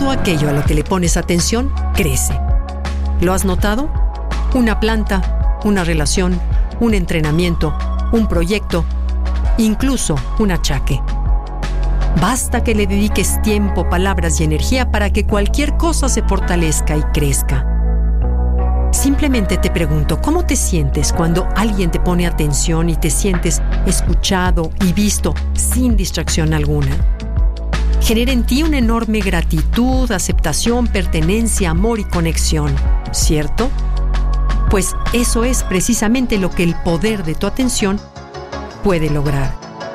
todo aquello a lo que le pones atención crece. ¿Lo has notado? Una planta, una relación, un entrenamiento, un proyecto, incluso un achaque. Basta que le dediques tiempo, palabras y energía para que cualquier cosa se fortalezca y crezca. Simplemente te pregunto, ¿cómo te sientes cuando alguien te pone atención y te sientes escuchado y visto sin distracción alguna? Genera en ti una enorme gratitud, aceptación, pertenencia, amor y conexión, ¿cierto? Pues eso es precisamente lo que el poder de tu atención puede lograr.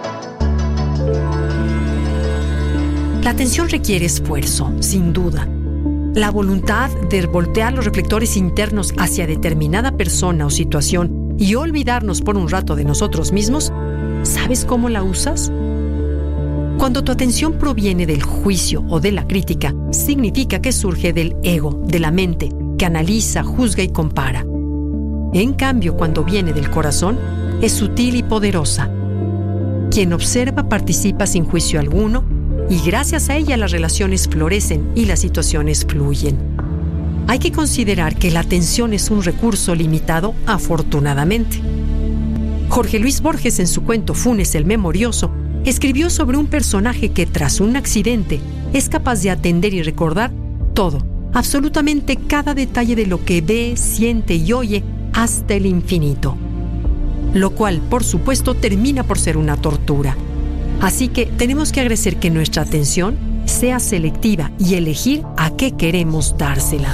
La atención requiere esfuerzo, sin duda. La voluntad de voltear los reflectores internos hacia determinada persona o situación y olvidarnos por un rato de nosotros mismos, ¿sabes cómo la usas? Cuando tu atención proviene del juicio o de la crítica, significa que surge del ego, de la mente, que analiza, juzga y compara. En cambio, cuando viene del corazón, es sutil y poderosa. Quien observa participa sin juicio alguno y gracias a ella las relaciones florecen y las situaciones fluyen. Hay que considerar que la atención es un recurso limitado, afortunadamente. Jorge Luis Borges, en su cuento Funes el Memorioso, escribió sobre un personaje que tras un accidente es capaz de atender y recordar todo, absolutamente cada detalle de lo que ve, siente y oye hasta el infinito. Lo cual, por supuesto, termina por ser una tortura. Así que tenemos que agradecer que nuestra atención sea selectiva y elegir a qué queremos dársela.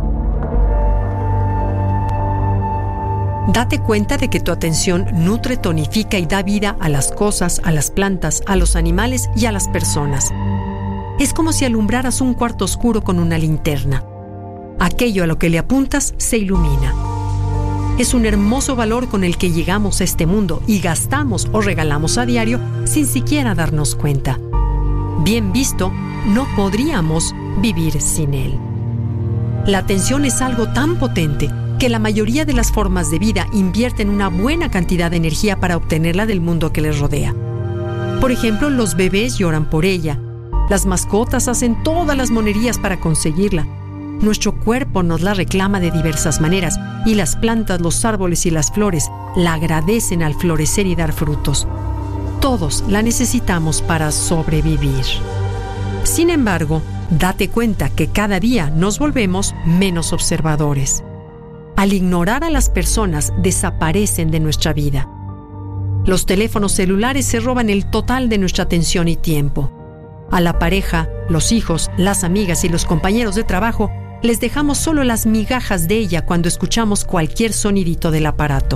Date cuenta de que tu atención nutre, tonifica y da vida a las cosas, a las plantas, a los animales y a las personas. Es como si alumbraras un cuarto oscuro con una linterna. Aquello a lo que le apuntas se ilumina. Es un hermoso valor con el que llegamos a este mundo y gastamos o regalamos a diario sin siquiera darnos cuenta. Bien visto, no podríamos vivir sin él. La atención es algo tan potente que la mayoría de las formas de vida invierten una buena cantidad de energía para obtenerla del mundo que les rodea. Por ejemplo, los bebés lloran por ella. Las mascotas hacen todas las monerías para conseguirla. Nuestro cuerpo nos la reclama de diversas maneras y las plantas, los árboles y las flores la agradecen al florecer y dar frutos. Todos la necesitamos para sobrevivir. Sin embargo, date cuenta que cada día nos volvemos menos observadores. Al ignorar a las personas, desaparecen de nuestra vida. Los teléfonos celulares se roban el total de nuestra atención y tiempo. A la pareja, los hijos, las amigas y los compañeros de trabajo les dejamos solo las migajas de ella cuando escuchamos cualquier sonidito del aparato.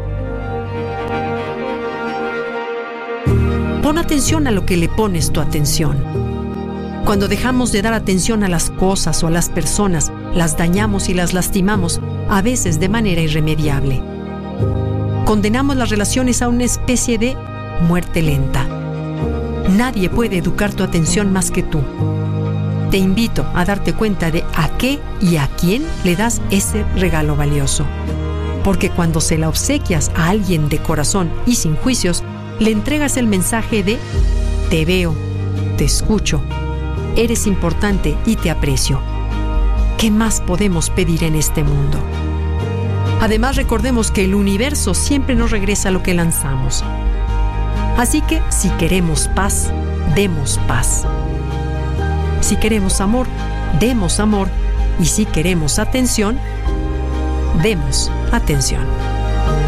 Pon atención a lo que le pones tu atención. Cuando dejamos de dar atención a las cosas o a las personas, las dañamos y las lastimamos, a veces de manera irremediable. Condenamos las relaciones a una especie de muerte lenta. Nadie puede educar tu atención más que tú. Te invito a darte cuenta de a qué y a quién le das ese regalo valioso. Porque cuando se la obsequias a alguien de corazón y sin juicios, le entregas el mensaje de te veo, te escucho, eres importante y te aprecio. ¿Qué más podemos pedir en este mundo? Además, recordemos que el universo siempre nos regresa lo que lanzamos. Así que, si queremos paz, demos paz. Si queremos amor, demos amor. Y si queremos atención, demos atención.